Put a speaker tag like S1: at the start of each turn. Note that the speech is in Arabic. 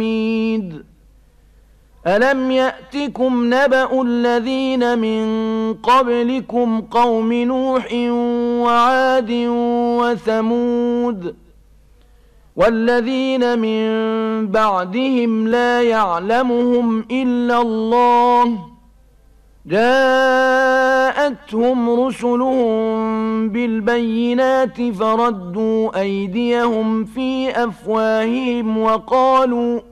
S1: حميد. ألم يأتكم نبأ الذين من قبلكم قوم نوح وعاد وثمود والذين من بعدهم لا يعلمهم إلا الله جاءتهم رسلهم بالبينات فردوا أيديهم في أفواههم